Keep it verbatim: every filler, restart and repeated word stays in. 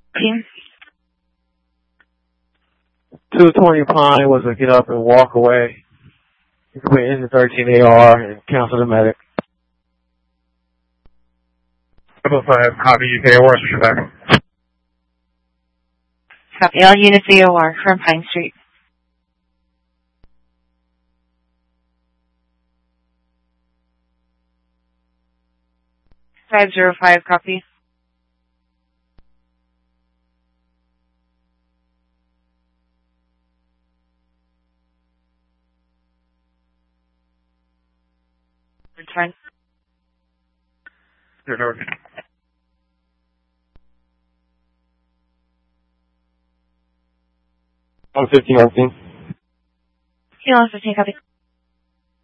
Team. two twenty Pine was a get up and walk away. You can put in the thirteen A R and cancel the medic. Double five, copy U K O R, switch back. Copy all units A O R from Pine Street. five zero five, copy. Return. Zero north. one fifteen nineteen. one fifteen, copy.